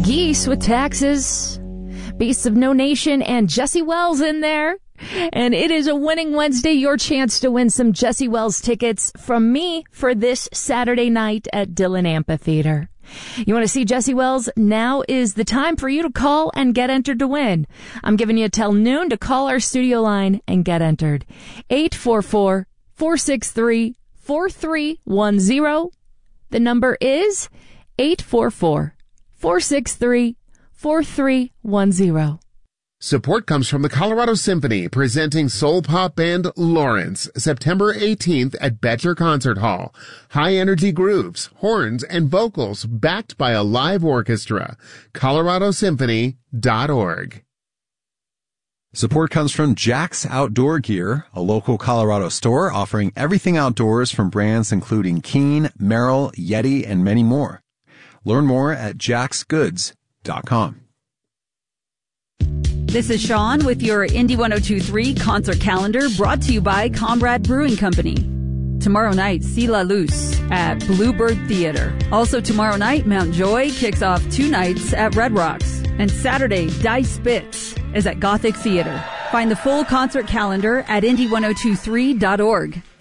Geese with Taxes, Beasts of No Nation, and Jesse Wells in there. And it is a Winning Wednesday, your chance to win some Jesse Wells tickets from me for this Saturday night at Dillon Amphitheater. You want to see Jesse Wells? Now is the time for you to call and get entered to win. I'm giving you till noon to call our studio line and get entered. 844-463-4310. The number is 844-463-4310. Support comes from the Colorado Symphony, presenting soul pop band Lawrence, September 18th at Betcher Concert Hall. High-energy grooves, horns, and vocals backed by a live orchestra. coloradosymphony.org. Support comes from Jack's Outdoor Gear, a local Colorado store offering everything outdoors from brands including Keen, Merrell, Yeti, and many more. Learn more at jacksgoods.com. This is Sean with your Indy 102.3 concert calendar, brought to you by Comrade Brewing Company. Tomorrow night, See La Luz at Bluebird Theater. Also tomorrow night, Mount Joy kicks off 2 nights at Red Rocks. And Saturday, Die Spitz is at Gothic Theater. Find the full concert calendar at indy1023.org.